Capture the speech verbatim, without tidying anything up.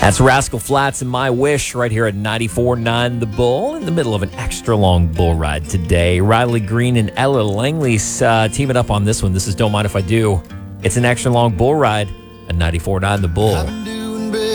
That's Rascal Flatts and My Wish right here at ninety-four point nine The Bull in the middle of an extra long bull ride today. Riley Green and Ella Langley uh, teaming up on this one. This is Don't Mind If I Do. It's an extra long bull ride at ninety-four point nine The Bull.